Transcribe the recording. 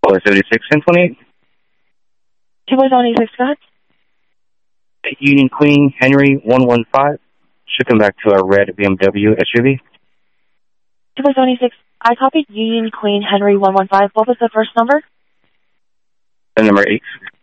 276 and 28. 276, go ahead. Union Queen Henry 115. Should come back to a red BMW SUV. 276, I copied Union Queen Henry 115. What was the first number? The number 8.